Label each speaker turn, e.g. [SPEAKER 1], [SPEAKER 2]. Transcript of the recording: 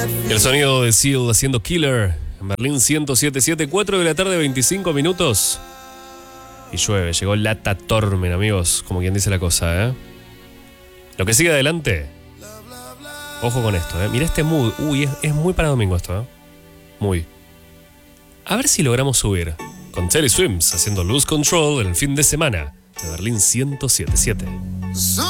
[SPEAKER 1] El sonido de Seal haciendo Killer en Berlín 107.7, 4 de la tarde, 25 minutos. Y llueve, llegó Lata Tormen, amigos, como quien dice la cosa, ¿eh? Lo que sigue adelante. Ojo con esto, ¿eh? Mirá este mood. Uy, es muy para domingo esto, ¿eh? Muy. A ver si logramos subir con Teddy Swims haciendo Lose Control en el fin de semana de Berlín 107.7.